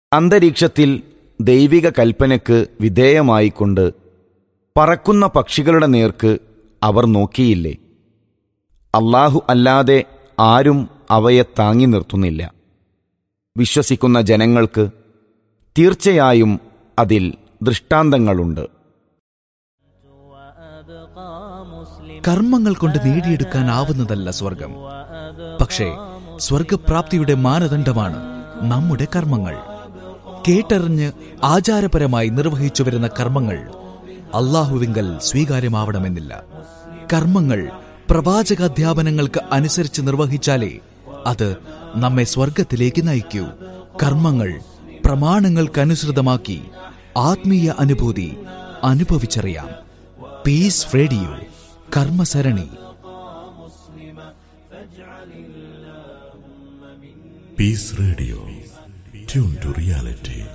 അന്തരീക്ഷത്തിൽ ദൈവിക കൽപ്പനയ്ക്ക് വിധേയമായിക്കൊണ്ട് പറക്കുന്ന പക്ഷികളുടെ നേർക്ക് അവർ നോക്കിയില്ലേ? അല്ലാഹു അല്ലാതെ ആരും അവയെ താങ്ങി നിർത്തുന്നില്ല. വിശ്വസിക്കുന്ന ജനങ്ങൾക്ക് തീർച്ചയായും അതിൽ ദൃഷ്ടാന്തങ്ങളുണ്ട്. കർമ്മങ്ങൾ കൊണ്ട് നേടിയെടുക്കാനാവുന്നതല്ല സ്വർഗം. പക്ഷേ സ്വർഗപ്രാപ്തിയുടെ മാനദണ്ഡമാണ് നമ്മുടെ കർമ്മങ്ങൾ. കേട്ടറിഞ്ഞ് ആചാരപരമായി നിർവഹിച്ചു വരുന്ന കർമ്മങ്ങൾ അല്ലാഹുവിങ്കൽ സ്വീകാര്യമാവണമെന്നില്ല. കർമ്മങ്ങൾ പ്രവാചകാധ്യാപനങ്ങൾക്ക് അനുസരിച്ച് നിർവഹിച്ചാലേ അത് നമ്മെ സ്വർഗത്തിലേക്ക് നയിക്കൂ. കർമ്മങ്ങൾ പ്രമാണങ്ങൾക്കനുസൃതമാക്കി ആത്മീയ അനുഭൂതി അനുഭവിച്ചറിയാം. Piece radio കർമ്മസരണി. Piece radio, tune to reality.